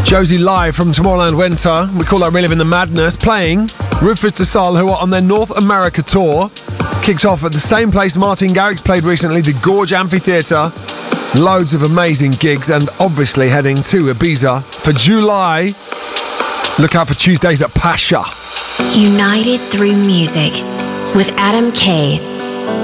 Josie live from Tomorrowland Winter. We call that Reliving the Madness. Playing Rufus Du Sol, who are on their North America tour. Kicks off at the same place Martin Garrix played recently, the Gorge Amphitheatre. Loads of amazing gigs, and obviously heading to Ibiza for July. Look out for Tuesdays at Pasha. United through music with Adam Kay.